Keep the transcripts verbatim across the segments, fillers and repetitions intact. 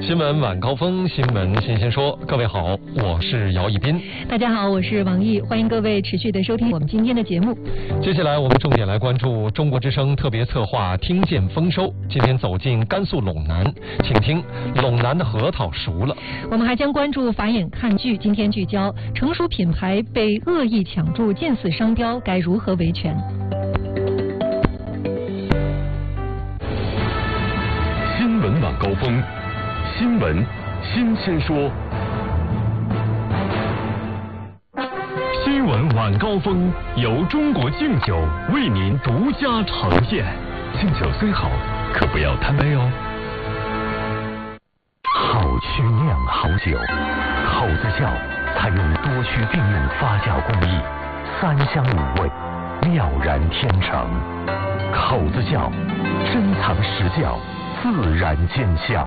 新闻晚高峰，新闻新鲜说。各位好，我是姚一斌。 大家好，我是王毅，欢迎各位持续的收听我们今天的节目。 接下来我们重点来关注中国之声特别策划听见丰收。今天走进甘肃陇南，请听陇南的核桃熟了。 我们还将关注法眼看剧，今天聚焦成熟品牌被恶意抢注近似商标，该如何维权？ 新闻晚高峰。新闻新鲜说，新闻晚高峰由中国敬酒为您独家呈现。敬酒虽好，可不要贪杯哦。好曲酿好酒，口子窖采用多区并用发酵工艺，三香五味，妙然天成。口子窖珍藏实窖，自然见香。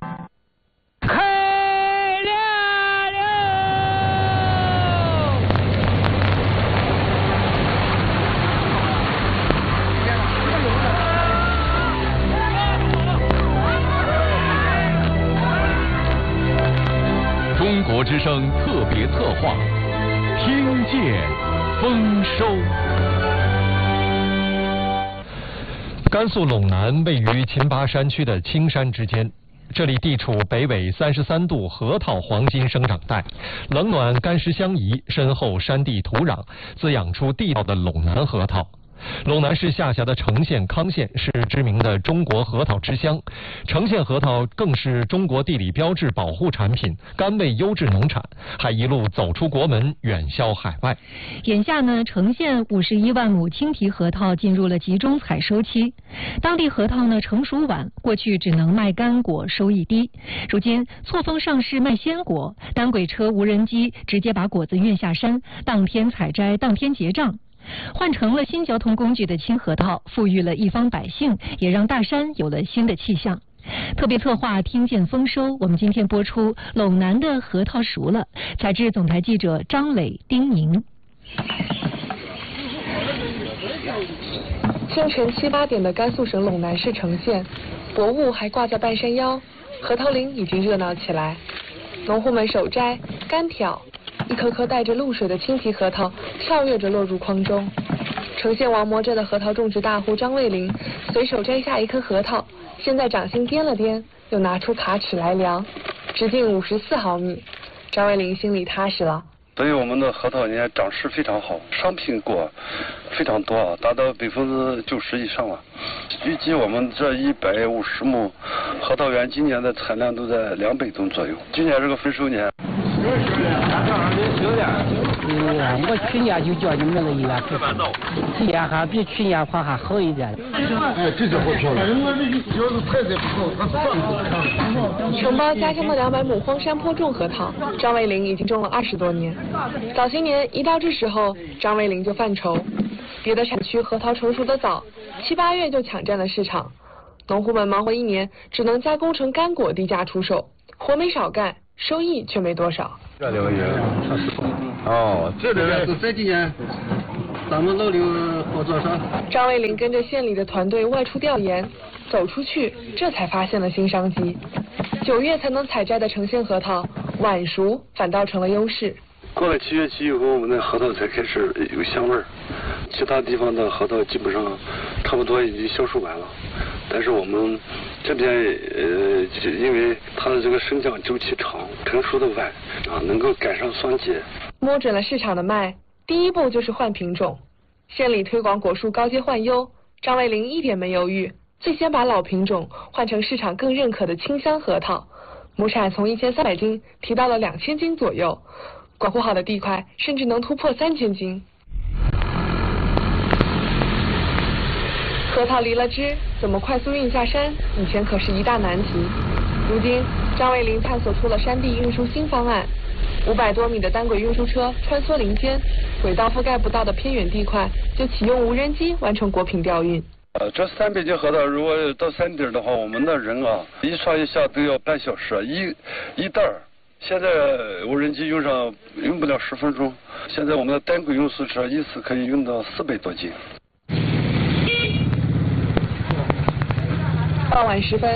中国之声特别策划，听见丰收。 甘肃陇南位于秦巴山区的青山之间，这里地处北纬三十三度核桃黄金生长带，冷暖干湿相宜，深厚山地土壤滋养出地道的陇南核桃。陇南市下辖的成县、康县是知名的中国核桃之乡，成县核桃更是中国地理标志保护产品，甘味优质农产，还一路走出国门，远销海外。 眼下呢，成县五十一万亩青皮核桃进入了集中采收期，当地核桃呢成熟晚，过去只能卖干果，收益低。如今错峰上市卖鲜果，单轨车、无人机直接把果子运下山，当天采摘，当天结账。换成了新交通工具的青核桃，富裕了一方百姓，也让大山有了新的气象。特别策划听见丰收，我们今天播出陇南的核桃熟了，采制总台记者张磊、丁宁。 清晨七八点的甘肃省陇南市成县，薄雾还挂在半山腰，核桃林已经热闹起来，农户们手摘、干挑。一颗颗带着露水的青皮核桃跳跃着落入筐中。成县王磨寨的核桃种植大户张卫林随手摘下一颗核桃，先在掌心掂了掂，又拿出卡尺来量，直径五十四毫米。张卫林心里踏实了。 所以我们的核桃呢长势非常好，商品果非常多啊，达到百分之九十以上了。预计我们这一百五十亩核桃园今年的产量都在两百吨左右。今年是个丰收年。 嗯，我去年就叫你们了一万多，今年还比去年款还好一点。 哎，这家伙漂亮！要是太太不好，它上不承包家乡的两百亩荒山坡种核桃，张卫林已经种了二十多年。早些年一到这时候，张卫林就犯愁，别的产区核桃成熟的早，七八月就抢占了市场，农户们忙活一年，只能加工成干果低价出售，活没少干，收益却没多少。 这两个月， 哦，这里是这几年咱们老刘合作社。 张卫林跟着县里的团队外出调研，走出去，这才发现了新商机。九月才能采摘的成县核桃，晚熟反倒成了优势。 过了七月期以后，我们的核桃才开始有香味儿，其他地方的核桃基本上差不多已经销售完了。但是我们这边呃，因为它的这个生长周期长，成熟的晚啊，能够赶上霜节。 摸准了市场的脉，第一步就是换品种。县里推广果树高阶换优，张卫林一点没犹豫，最先把老品种换成市场更认可的清香核桃，亩产从一千三百斤提到了两千斤左右，管护好的地块甚至能突破三千斤。核桃离了枝，怎么快速运下山？以前可是一大难题。如今，张卫林探索出了山地运输新方案，五百多米的单轨运输车穿梭林间，轨道覆盖不到的偏远地块，就启用无人机完成果品调运。 呃，这三百斤核桃，如果到山顶的话，我们的人啊，一上一下都要半小时，一一袋儿。现在无人机用上用不了十分钟，现在我们的单轨运输车一次可以运到四百多斤。 傍晚时分，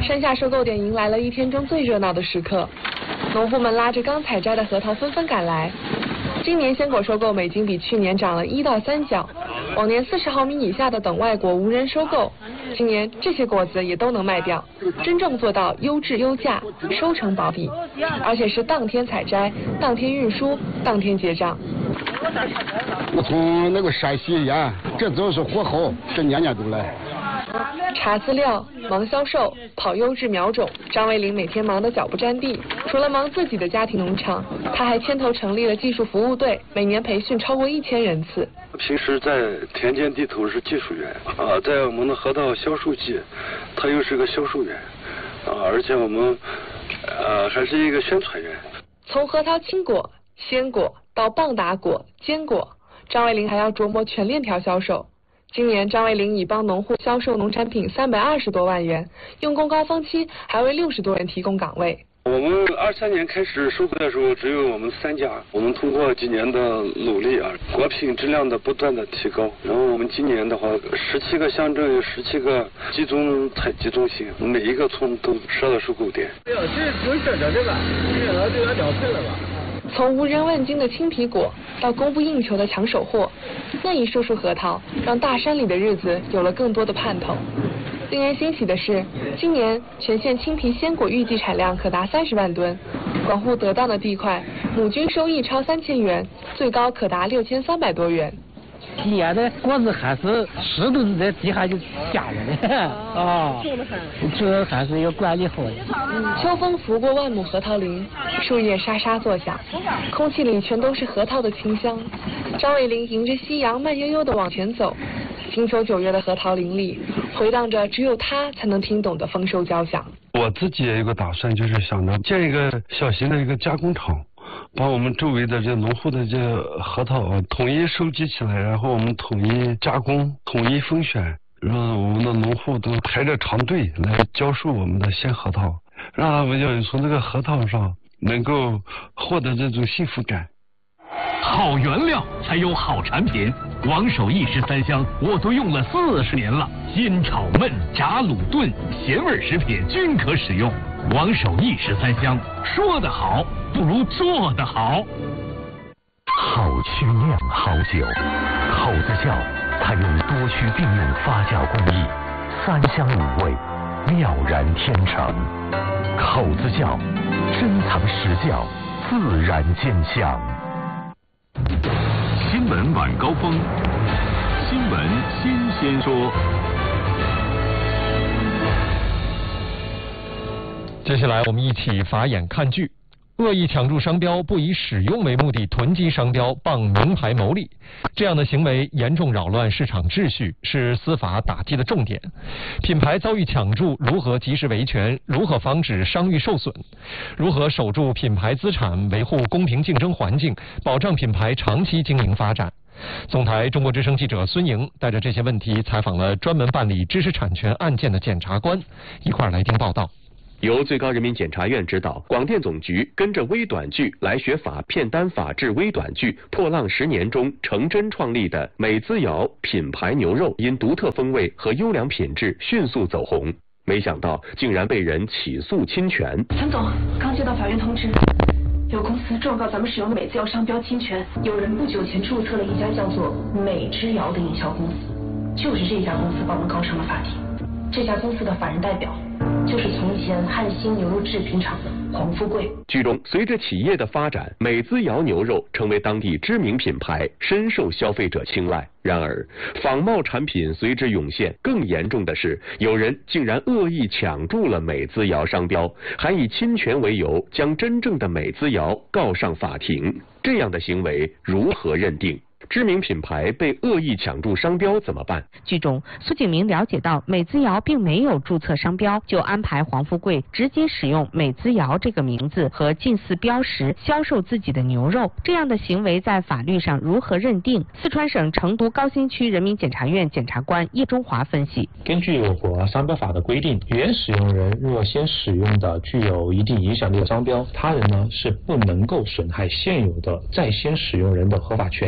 山下收购点迎来了一天中最热闹的时刻，农户们拉着刚采摘的核桃纷纷赶来。今年鲜果收购每斤比去年涨了一到三角，往年四十毫米以下的等外果无人收购，今年这些果子也都能卖掉，真正做到优质优价，收成保底，而且是当天采摘、当天运输、当天结账。 我从那个山西沿，这都是火候，这年年都来。 查资料、忙销售、跑优质苗种，张卫林每天忙得脚不沾地。除了忙自己的家庭农场，他还牵头成立了技术服务队，每年培训超过一千人次。 平时在田间地头是技术员啊，在我们的核桃销售季，他又是个销售员啊，而且我们呃还是一个宣传员。 从核桃青果、鲜果到棒打果、坚果，张卫林还要琢磨全链条销售。今年张卫林已帮农户销售农产品三百二十多万元，用工高峰期还为六十多人提供岗位。 我们二三年开始收购的时候，只有我们三家。我们通过几年的努力啊，果品质量的不断的提高。然后我们今年的话，十七个乡镇有十七个集中采集中心，每一个村都设了收购点。 哎呦，这有选择的吧？这个这个了菜了吧？ 从无人问津的青皮果到供不应求的抢手货，那一束束核桃让大山里的日子有了更多的盼头。令人欣喜的是，今年全县青皮鲜果预计产量可达三十万吨，广户得当的地块，亩均收益超三千元，最高可达六千三百多元。 今年的果子还是湿度在地下就下来了啊，种的很，种的还是要管理好的。 秋风拂过万亩核桃林，树叶沙沙作响，空气里全都是核桃的清香。张卫林迎着夕阳慢悠悠地往前走，金秋九月的核桃林里回荡着只有他才能听懂的丰收交响。 我自己也有个打算，就是想着建一个小型的一个加工厂，把我们周围的这农户的这核桃啊统一收集起来，然后我们统一加工、统一分选，让我们的农户都排着长队来销售我们的鲜核桃，让他们要从这个核桃上能够获得这种幸福感。 好原料才有好产品，王守义十三香我都用了四十年了，煎炒焖炸卤炖咸味食品均可使用。王守义十三香，说得好不如做得好。 好曲酿好酒，口子窖采用多区并用发酵工艺，三香五味，妙然天成。口子窖珍藏实窖，自然见香。 新闻晚高峰，新闻新鲜说。 接下来我们一起法眼看剧。恶意抢注商标，不以使用为目的囤积商标，傍名牌牟利，这样的行为严重扰乱市场秩序，是司法打击的重点。品牌遭遇抢注，如何及时维权？如何防止商誉受损？如何守住品牌资产，维护公平竞争环境，保障品牌长期经营发展？总台中国之声记者孙莹带着这些问题采访了专门办理知识产权案件的检察官，一块来听报道。 由最高人民检察院指导，广电总局跟着微短剧来学法片单法制微短剧《破浪十年》中程真创立的美滋瑶品牌牛肉，因独特风味和优良品质迅速走红。没想到竟然被人起诉侵权。 陈总，刚接到法院通知，有公司状告咱们使用的美滋瑶商标侵权。有人不久前注册了一家叫做美之瑶的营销公司，就是这家公司把我们告上了法庭。这家公司的法人代表就是从前汉兴牛肉制品厂的黄富贵。 剧中，随着企业的发展，美滋瑶牛肉成为当地知名品牌，深受消费者青睐。然而，仿冒产品随之涌现。更严重的是，有人竟然恶意抢注了美滋瑶商标，还以侵权为由将真正的美滋瑶告上法庭。这样的行为如何认定？知名品牌被恶意抢注商标怎么办？ 剧中，苏景明了解到美滋瑶并没有注册商标，就安排黄富贵直接使用美滋瑶这个名字和近似标识销售自己的牛肉。这样的行为在法律上如何认定？四川省成都高新区人民检察院检察官叶中华分析： 根据我国商标法的规定，原使用人若先使用的具有一定影响力的商标，他人呢是不能够损害现有的在先使用人的合法权益的。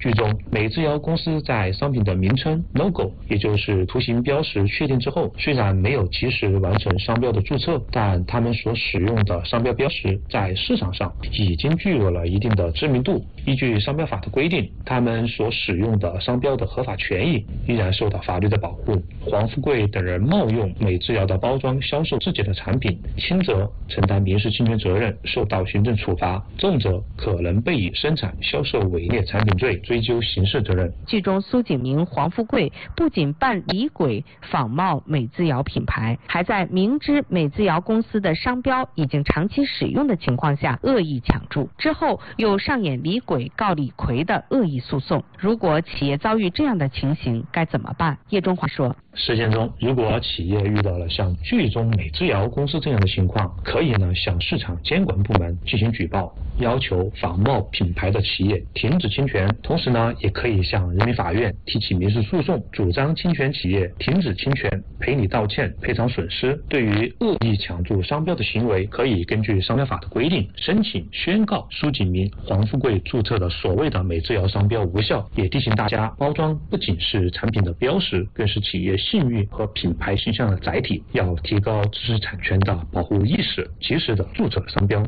剧中，美之遥公司在商品的名称 logo， 也就是图形标识确定之后，虽然没有及时完成商标的注册，但他们所使用的商标标识在市场上已经具有了一定的知名度。依据商标法的规定，他们所使用的商标的合法权益依然受到法律的保护。黄富贵等人冒用美之遥的包装销售自己的产品，轻则承担民事侵权责任，受到行政处罚，重则可能被以生产销售伪劣产品罪追究刑事责任。 剧中苏景明、黄富贵不仅扮李鬼仿冒美之遥品牌，还在明知美之遥公司的商标已经长期使用的情况下恶意抢注，之后又上演李鬼告李逵的恶意诉讼。如果企业遭遇这样的情形该怎么办？叶中华说， 实践中，如果企业遇到了像剧中美之遥公司这样的情况，可以呢向市场监管部门进行举报，要求仿冒品牌的企业停止侵权，同时呢也可以向人民法院提起民事诉讼，主张侵权企业停止侵权，赔礼道歉，赔偿损失。对于恶意抢注商标的行为，可以根据商标法的规定申请宣告苏景明、黄富贵注册的所谓的美之遥商标无效。也提醒大家，包装不仅是产品的标识，更是企业信誉和品牌形象的载体，要提高知识产权的保护意识，及时的注册商标。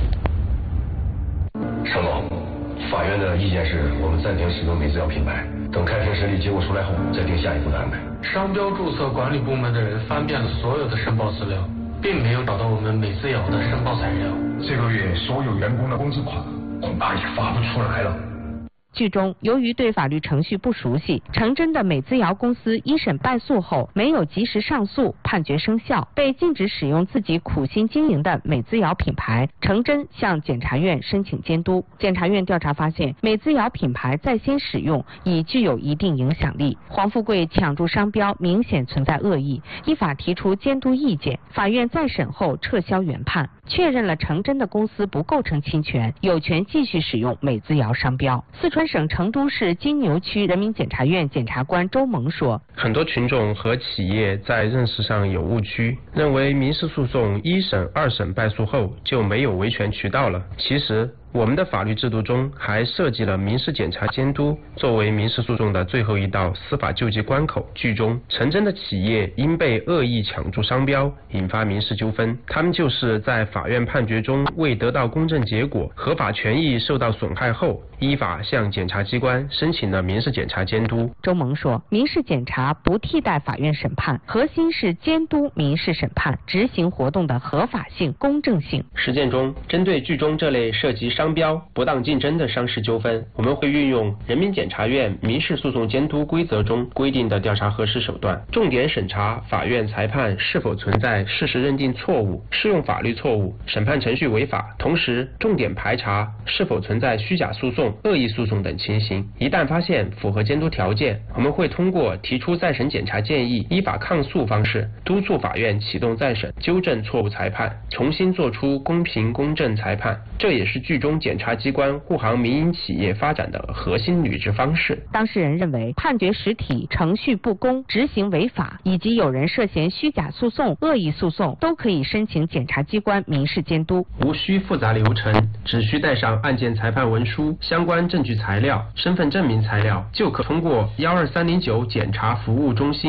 陈总，法院的意见是我们暂停使用美之遥品牌，等开庭审理结果出来后再定下一步的安排。 商标注册管理部门的人翻遍了所有的申报资料，并没有找到我们美之遥的申报材料。 这个月所有员工的工资款恐怕也发不出来了。 剧中，由于对法律程序不熟悉，成真的美之遥公司一审败诉后没有及时上诉，判决生效，被禁止使用自己苦心经营的美之遥品牌。成真向检察院申请监督，检察院调查发现，美之遥品牌在先使用已具有一定影响力。黄富贵抢注商标明显存在恶意，依法提出监督意见。法院再审后撤销原判，确认了成真的公司不构成侵权，有权继续使用美之遥商标。四川省成都市金牛区人民检察院检察官周萌说， 很多群众和企业在认识上有误区，认为民事诉讼一审、二审败诉后就没有维权渠道了。其实我们的法律制度中还设计了民事检察监督作为民事诉讼的最后一道司法救济关口。剧中成真的企业因被恶意抢注商标引发民事纠纷，他们就是在法院判决中未得到公正结果，合法权益受到损害后，依法向检察机关申请了民事检察监督。 周萌说，民事检察不替代法院审判，核心是监督民事审判执行活动的合法性、公正性。 实践中，针对剧中这类涉及商标不当竞争的商事纠纷，我们会运用人民检察院民事诉讼监督规则中规定的调查核实手段，重点审查法院裁判是否存在事实认定错误、适用法律错误、审判程序违法，同时重点排查是否存在虚假诉讼、恶意诉讼等情形。一旦发现符合监督条件，我们会通过提出再审检查建议、依法抗诉方式，督促法院启动再审，纠正错误裁判，重新作出公平公正裁判。这也是剧中检察机关护航民营企业发展的核心履职方式。 当事人认为判决实体程序不公、执行违法，以及有人涉嫌虚假诉讼、恶意诉讼，都可以申请检察机关民事监督。 无需复杂流程，只需带上案件裁判文书、相关证据材料、身份证明材料，就可通过幺二三零九检察服务中心